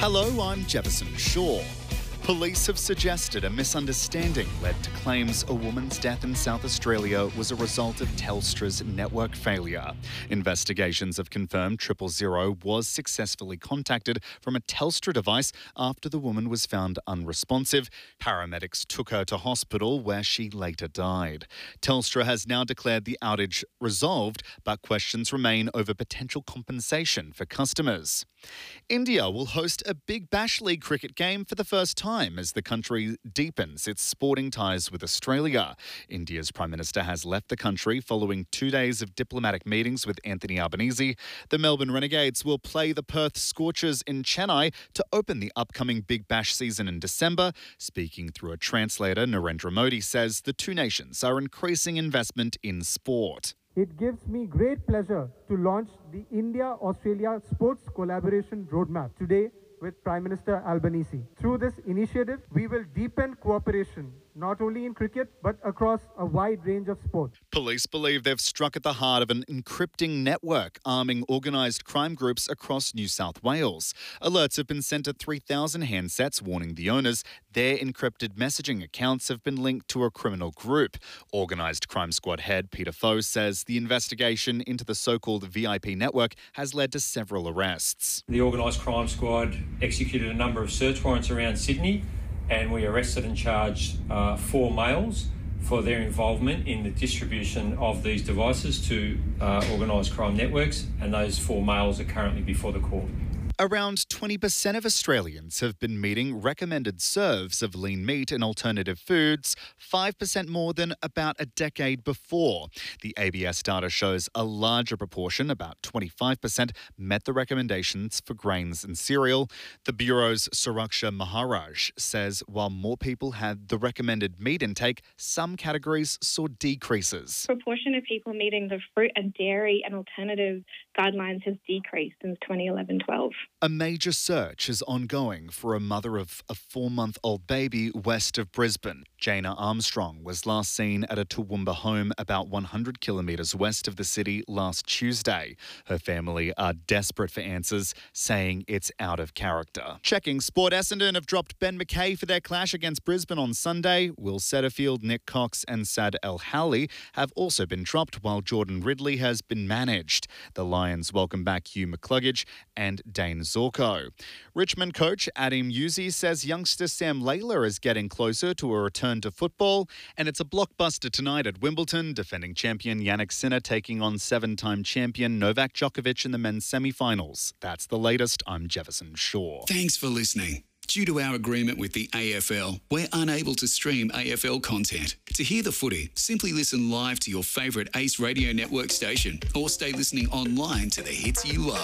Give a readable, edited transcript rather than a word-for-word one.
Hello, I'm Jefferson Shaw. Police have suggested a misunderstanding led to claims a woman's death in South Australia was a result of Telstra's network failure. Investigations have confirmed 000 was successfully contacted from a Telstra device after the woman was found unresponsive. Paramedics took her to hospital where she later died. Telstra has now declared the outage resolved, but questions remain over potential compensation for customers. India will host a Big Bash League cricket game for the first time as the country deepens its sporting ties with Australia. India's Prime Minister has left the country following 2 days of diplomatic meetings with Anthony Albanese. The Melbourne Renegades will play the Perth Scorchers in Chennai to open the upcoming Big Bash season in December. Speaking through a translator, Narendra Modi says the two nations are increasing investment in sport. It gives me great pleasure to launch the India-Australia Sports Collaboration Roadmap today with Prime Minister Albanese. Through this initiative, we will deepen cooperation not only in cricket but across a wide range of sports. Police believe they've struck at the heart of an encrypting network arming organised crime groups across New South Wales. Alerts have been sent to 3,000 handsets warning the owners their encrypted messaging accounts have been linked to a criminal group. Organised Crime Squad head Peter Foe says the investigation into the so-called VIP network has led to several arrests. The Organised Crime Squad executed a number of search warrants around Sydney, and we arrested and charged 4 males for their involvement in the distribution of these devices to organised crime networks, and those 4 males are currently before the court. Around 20% of Australians have been meeting recommended serves of lean meat and alternative foods, 5% more than about a decade before. The ABS data shows a larger proportion, about 25%, met the recommendations for grains and cereal. The Bureau's Suraksha Maharaj says while more people had the recommended meat intake, some categories saw decreases. The proportion of people meeting the fruit and dairy and alternative guidelines has decreased since 2011-12. A major search is ongoing for a mother of a 4-month-old baby west of Brisbane. Jana Armstrong was last seen at a Toowoomba home about 100 kilometres west of the city last Tuesday. Her family are desperate for answers, saying it's out of character. Checking sport, Essendon have dropped Ben McKay for their clash against Brisbane on Sunday. Will Setterfield, Nick Cox and Sad El Howley have also been dropped, while Jordan Ridley has been managed. The Lions welcome back Hugh McCluggage and Dane Zorko. Richmond coach Adam Yuzi says youngster Sam Layla is getting closer to a return to football, and it's a blockbuster tonight at Wimbledon. Defending champion Jannik Sinner taking on 7-time champion Novak Djokovic in the men's semi-finals. That's the latest. I'm Jefferson Shaw. Thanks for listening. Due to our agreement with the AFL, we're unable to stream AFL content. To hear the footy, simply listen live to your favourite Ace Radio Network station or stay listening online to the hits you love.